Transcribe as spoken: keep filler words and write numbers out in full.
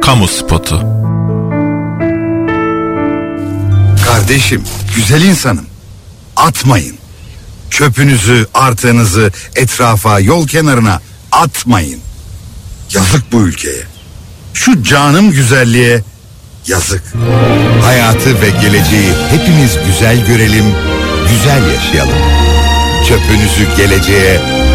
Kamu spotu. Kardeşim, güzel insanım. Atmayın. Çöpünüzü, artığınızı etrafa, yol kenarına atmayın. Yazık bu ülkeye. Şu canım güzelliğe yazık. Hayatı ve geleceği hepimiz güzel görelim, güzel yaşayalım. Çöpünüzü geleceğe